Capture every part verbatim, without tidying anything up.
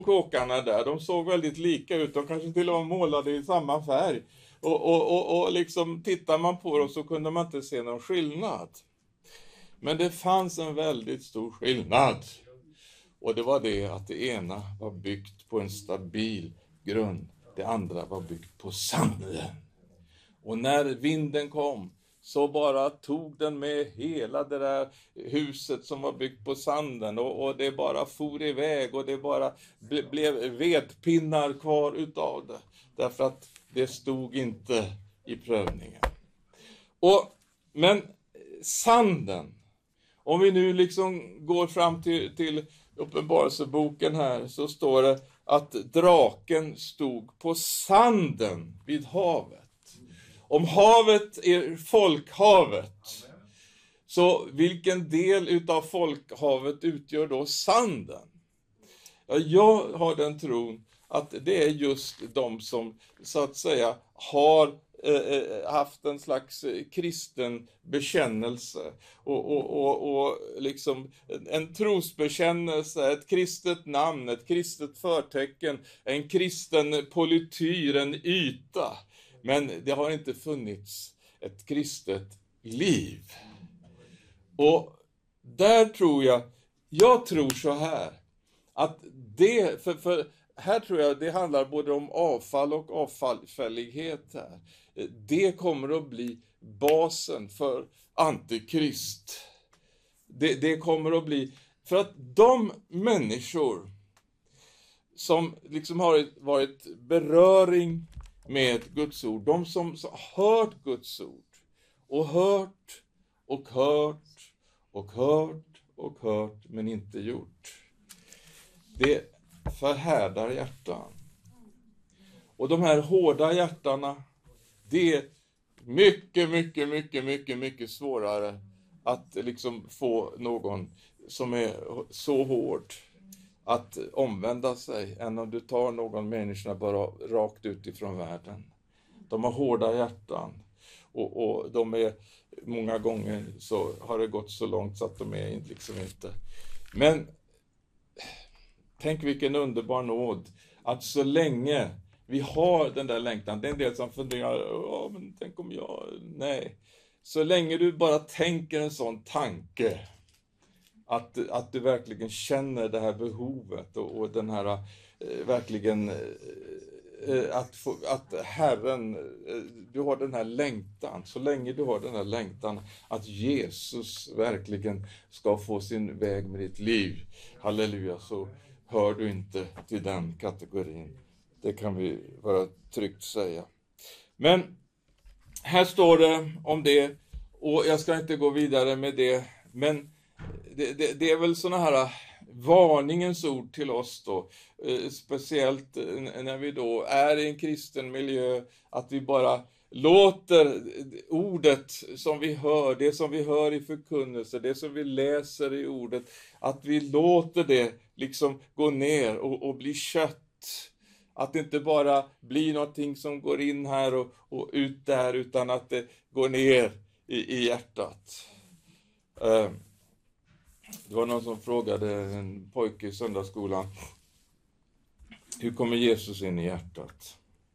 kåkarna där, de såg väldigt lika ut. De kanske till och med målade i samma färg. Och, och, och, och liksom tittar man på dem så kunde man inte se någon skillnad. Men det fanns en väldigt stor skillnad. Och det var det att det ena var byggt på en stabil grund. Det andra var byggt på sanden. Och när vinden kom så bara tog den med hela det där huset som var byggt på sanden. Och, och det bara for iväg och det bara ble, blev vedpinnar kvar utav det. Därför att det stod inte i prövningen. Och, men sanden, om vi nu liksom går fram till, till Uppenbarelseboken här, så står det att draken stod på sanden vid havet. Om havet är folkhavet, så vilken del utav folkhavet utgör då sanden? Ja, jag har den tron att det är just de som så att säga har eh, haft en slags kristen bekännelse och, och, och, och liksom en trosbekännelse, ett kristet namn, ett kristet förtecken, en kristen polityr, en yta. Men det har inte funnits ett kristet liv. Och där tror jag, jag tror så här, att det, för, för här tror jag det handlar både om avfall och avfällighet här. Det kommer att bli basen för antikrist. Det, det kommer att bli, för att de människor som liksom har varit beröring med Guds ord, de som har hört Guds ord och hört och hört och hört och hört men inte gjort, det förhärdar hjärtan. Och de här hårda hjärtarna, det är mycket, mycket, mycket, mycket, mycket svårare att liksom få någon som är så hård att omvända sig än om du tar någon människa bara rakt utifrån världen. De har hårda hjärtan och, och de är många gånger så har det gått så långt så att de är liksom inte. Men tänk vilken underbar nåd att så länge vi har den där längtan, det är en del som funderar, ja men tänk om jag, nej. Så länge du bara tänker en sån tanke, Att, att du verkligen känner det här behovet och, och den här eh, verkligen eh, att, få, att Herren, eh, du har den här längtan, så länge du har den här längtan att Jesus verkligen ska få sin väg med ditt liv, halleluja, så hör du inte till den kategorin. Det kan vi vara tryggt säga. Men här står det om det, och jag ska inte gå vidare med det, men Det, det, det är väl såna här varningens ord till oss då, eh, speciellt när vi då är i en kristen miljö, att vi bara låter ordet som vi hör, det som vi hör i förkunnelse, det som vi läser i ordet, att vi låter det liksom gå ner och, och bli kött. Att det inte bara blir någonting som går in här och, och ut där, utan att det går ner i, i hjärtat. Eh, Det var någon som frågade en pojke i söndagsskolan, hur kommer Jesus in i hjärtat?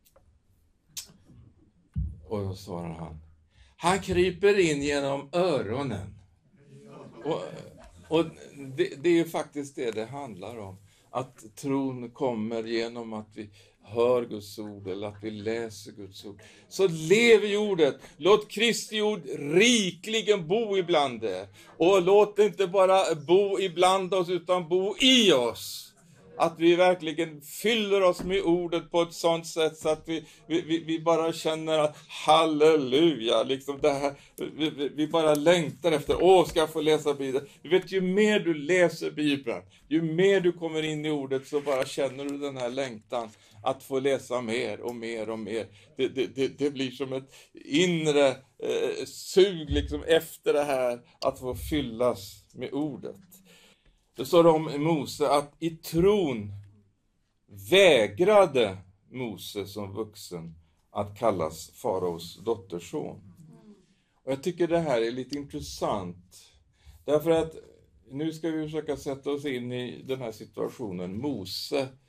Och då svarar han, han kryper in genom öronen. Och, och det, det är faktiskt det det handlar om. Att tron kommer genom att vi hör Guds ord eller att vi läser Guds ord. Så lev i ordet. Låt Kristi ord rikligen bo ibland det. Och låt det inte bara bo ibland oss utan bo i oss. Att vi verkligen fyller oss med ordet på ett sånt sätt så att vi, vi, vi bara känner att halleluja, liksom det här, vi, vi bara längtar efter, åh ska jag få läsa Bibeln. Du vet, ju mer du läser Bibeln, ju mer du kommer in i ordet, så bara känner du den här längtan att få läsa mer och mer och mer. Det, det, det, det blir som ett inre eh, sug liksom efter det här, att få fyllas med ordet. Det står om Mose att i tron vägrade Mose som vuxen att kallas faraos dotterson. Och jag tycker det här är lite intressant. Därför att nu ska vi försöka sätta oss in i den här situationen. Mose